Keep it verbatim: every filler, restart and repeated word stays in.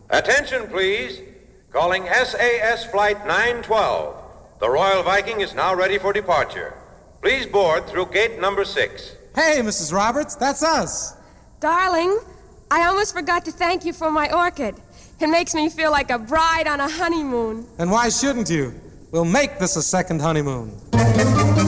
Attention, please. Calling S A S Flight nine twelve. The Royal Viking is now ready for departure. Please board through gate number six. Hey, Missus Roberts, that's us. Darling, I almost forgot to thank you for my orchid. It makes me feel like a bride on a honeymoon. And why shouldn't you? We'll make this a second honeymoon.